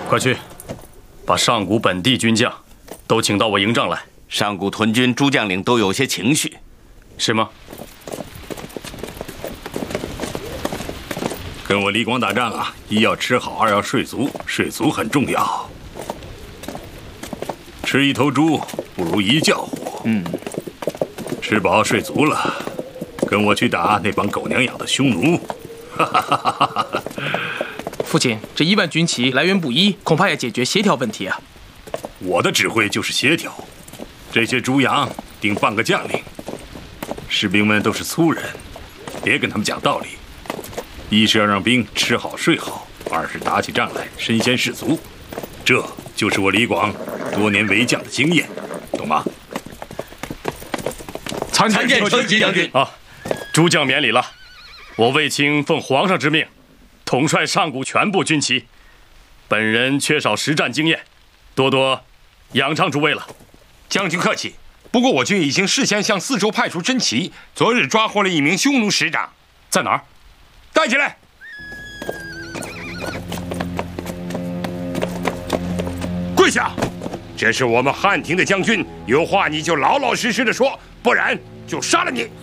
快去，把上古本地军将都请到我营帐来。 上古屯军诸将领都有些情绪， 是吗？ 跟我李广打仗啊，一要吃好，二要睡足，睡足很重要。吃一头猪不如一觉虎。吃饱睡足了，跟我去打那帮狗娘养的匈奴。 父亲，这1万军旗来源不一，恐怕要解决协调问题啊。 我的指挥就是协调，这些猪羊顶半个将领，士兵们都是粗人，别跟他们讲道理。一是要让兵吃好睡好，二是打起仗来身先士卒，这就是我李广多年为将的经验，懂吗？ 参见车骑将军。 啊，诸将免礼了。我卫青奉皇上之命，统帅上古全部军旗。本人缺少实战经验，多多仰仗诸位了。 将军客气，不过我军已经事先向四周派出侦旗，昨日抓获了一名匈奴使长， 在哪儿？ 带起来。跪下！这是我们汉庭的将军，有话你就老老实实的说，不然就杀了你。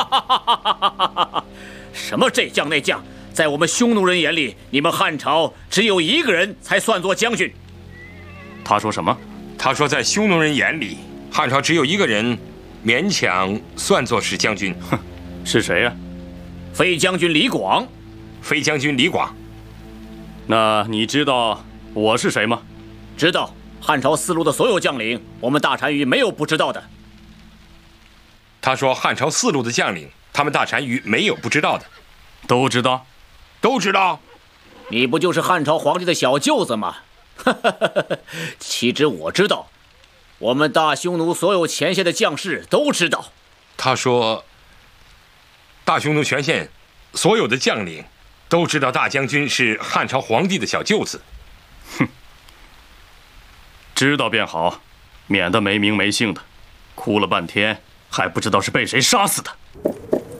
什么这将那将，在我们匈奴人眼里，你们汉朝只有一个人才算作将军。 他说什么？ 他说在匈奴人眼里，汉朝只有一个人勉强算作是将军。 哼，是谁呀？ 飞将军李广。 飞将军李广。 那你知道我是谁吗？ 知道。汉朝四路的所有将领，我们大单于没有不知道的。 他说汉朝四路的将领，他们大单于没有不知道的。 都知道？ 都知道。 你不就是汉朝皇帝的小舅子吗？岂止我知道，我们大匈奴所有前线的将士都知道。 他说大匈奴全线所有的将领都知道大将军是汉朝皇帝的小舅子。 哼，知道便好，免得没名没姓的，哭了半天还不知道是被谁杀死的。